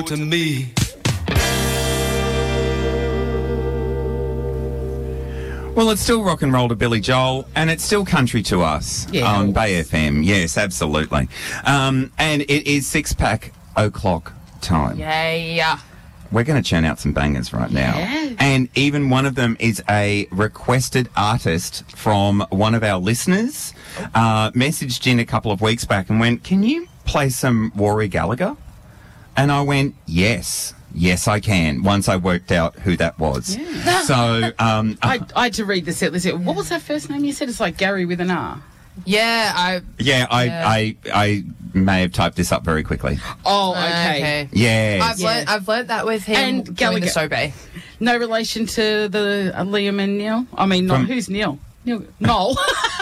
to me. Well, it's still rock and roll to Billy Joel, and it's still country to us on Bay FM. Yes, absolutely. And it is 6-pack o'clock time. Yeah. We're going to churn out some bangers right now. Yeah. And even one of them is a requested artist from one of our listeners. Messaged in a couple of weeks back and went, "Can you play some Rory Gallagher?" And I went, yes, I can, once I worked out who that was. Yeah. So I had to read the set list. What was that first name you said? It's like Gary with an R. Yeah, I may have typed this up very quickly. Oh, okay. Yeah. I've learnt that with him And doing Gallagher. the Sobey. No relation to the Liam and Neil? I mean, who's Neil? Noel.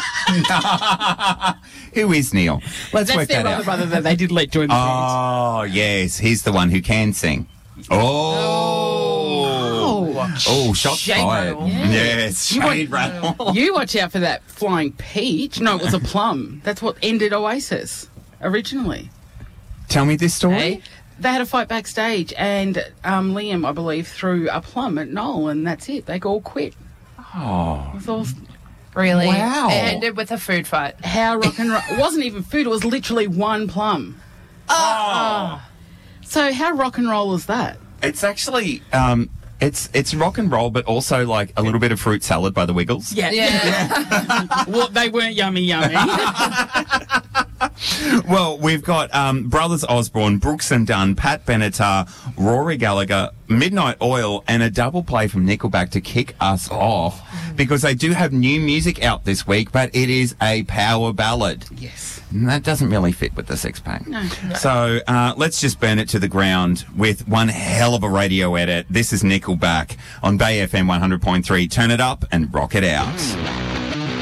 Who is Neil? Let's work That's their that other out. brother that they did let join the band. Oh, yes. He's the one who can sing. Oh, shots Shade fired. rattle. Yeah. Yes, shade rattle. You watch out for that flying peach. No, it was a plum. That's what ended Oasis originally. Tell me this story. Hey? They had a fight backstage, and Liam, I believe, threw a plum at Noel, and that's it. They all quit. Oh, It was all, Really? Wow. It ended with a food fight. how rock and roll. It wasn't even food, it was literally one plum. oh. So how rock and roll is that? It's actually, it's rock and roll, but also like a little bit of fruit salad by the Wiggles. Yeah. Well, they weren't yummy. Well, we've got Brothers Osborne, Brooks and Dunn, Pat Benatar, Rory Gallagher, Midnight Oil, and a double play from Nickelback to kick us off, because they do have new music out this week, but it is a power ballad. Yes. And that doesn't really fit with the 6-pack. No. So let's just burn it to the ground with one hell of a radio edit. This is Nickelback on Bay FM 100.3. Turn it up and rock it out.